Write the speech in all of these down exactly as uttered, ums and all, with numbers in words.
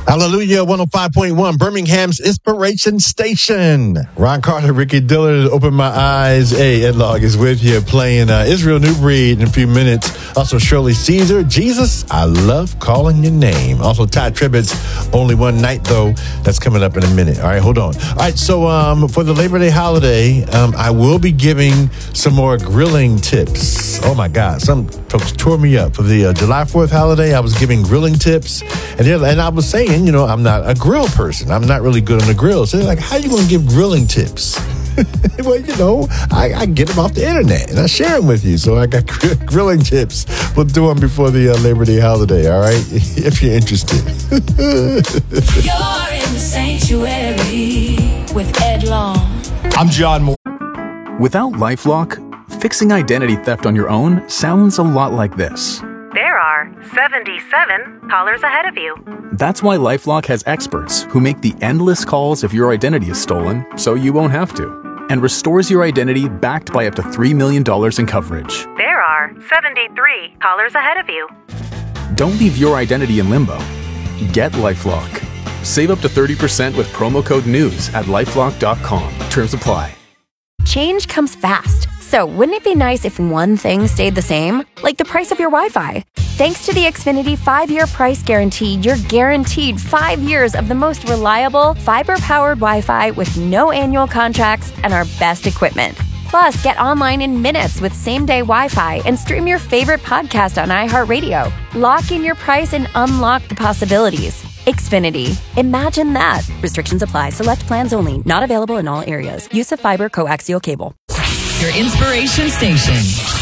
Hallelujah, one oh five point one, Birmingham's Inspiration Station. Ron Carter, Ricky Dillard, Open My Eyes. Hey, Ed Log is with you playing uh, Israel New Breed in a few minutes. Also, Shirley Caesar, Jesus, I Love Calling Your Name. Also, Ty Tribbett's Only One Night, though. That's coming up in a minute. All right, hold on. All right, so um, for the Labor Day holiday, um, I will be giving some more grilling tips. Oh, my God. Some folks tore me up. For the uh, July fourth holiday, I was giving grilling tips. And, and I was saying, you know, I'm not a grill person. I'm not really good on the grill. So they're like, how you going to give grilling tips? Well, you know, I, I get them off the internet and I share them with you. So I got gr- grilling tips. We'll do them before the uh, Labor Day holiday, all right? If you're interested. You're in the sanctuary with Ed Long. I'm John Moore. Without LifeLock, fixing identity theft on your own sounds a lot like this. There are seventy-seven callers ahead of you. That's why LifeLock has experts who make the endless calls if your identity is stolen, so you won't have to, and restores your identity backed by up to three million dollars in coverage. There are seventy-three callers ahead of you. Don't leave your identity in limbo. Get LifeLock. Save up to thirty percent with promo code NEWS at lifelock dot com. Terms apply. Change comes fast. So wouldn't it be nice if one thing stayed the same? Like the price of your Wi-Fi. Thanks to the Xfinity five-year price guarantee, you're guaranteed five years of the most reliable, fiber-powered Wi-Fi with no annual contracts and our best equipment. Plus, get online in minutes with same-day Wi-Fi and stream your favorite podcast on iHeartRadio. Lock in your price and unlock the possibilities. Xfinity. Imagine that. Restrictions apply. Select plans only. Not available in all areas. Use of fiber coaxial cable. Your inspiration station.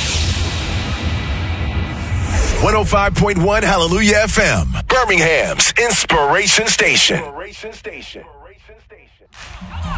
one oh five point one Hallelujah F M, Birmingham's Inspiration Station.